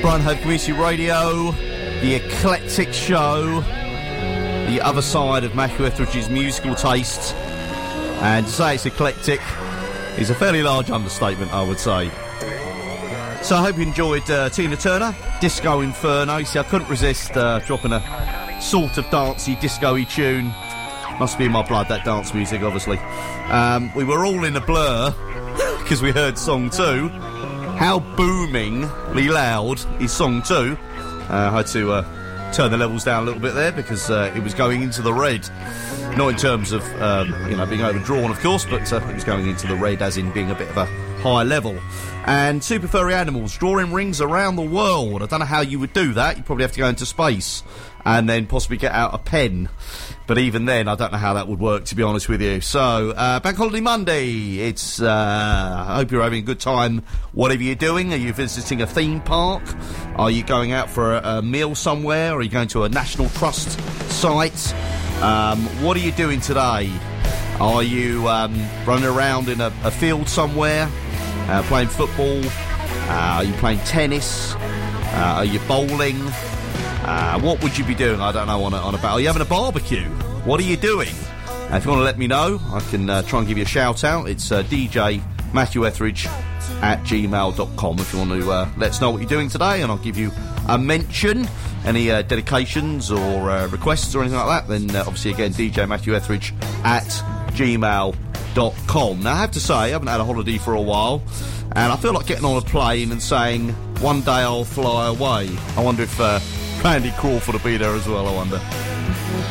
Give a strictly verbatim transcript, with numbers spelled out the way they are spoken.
Brighton Hove Community Radio, the eclectic show, the other side of Matthew Etheridge's musical taste. And to say it's eclectic is a fairly large understatement, I would say. So I hope you enjoyed uh, Tina Turner, Disco Inferno. You see, I couldn't resist uh, dropping a sort of dancey, disco-y tune. Must be in my blood, that dance music, obviously. Um, we were all in a blur because we heard song two. How boomingly loud is song two? Uh, I had to uh, turn the levels down a little bit there because uh, it was going into the red. Not in terms of um, you know being overdrawn, of course, but uh, it was going into the red as in being a bit of a high level. And Super Furry Animals, drawing rings around the world. I don't know how you would do that. You'd probably have to go into space and then possibly get out a pen. But even then, I don't know how that would work, to be honest with you. So, uh, Bank Holiday Monday. It's, uh, I hope you're having a good time, whatever you're doing. Are you visiting a theme park? Are you going out for a, a meal somewhere? Are you going to a National Trust site? Um, what are you doing today? Are you um, running around in a, a field somewhere, uh, playing football? Uh, are you playing tennis? Uh, are you bowling? Uh, what would you be doing? I don't know, on a, on a Are you having a barbecue? What are you doing? Uh, if you want to let me know, I can uh, try and give you a shout out. It's uh, D J Matthew Etheridge at gmail dot com if you want to uh, let us know what you're doing today, and I'll give you a mention. Any uh, dedications or uh, requests or anything like that, then uh, obviously again D J Matthew Etheridge at gmail dot com. Now I have to say, I haven't had a holiday for a while, and I feel like getting on a plane and saying, one day I'll fly away. I wonder if uh, Randy Crawford will be there as well, I wonder.